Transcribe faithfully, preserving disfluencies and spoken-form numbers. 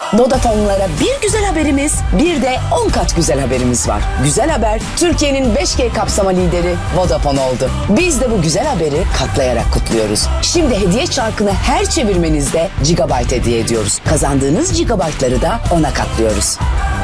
Vodafone'lara bir güzel haberimiz, bir de on kat güzel haberimiz var. Güzel haber, Türkiye'nin beş G kapsama lideri Vodafone oldu. Biz de bu güzel haberi katlayarak kutluyoruz. Şimdi hediye çarkını her çevirmenizde gigabyte hediye ediyoruz. Kazandığınız gigabaytları da ona katlıyoruz.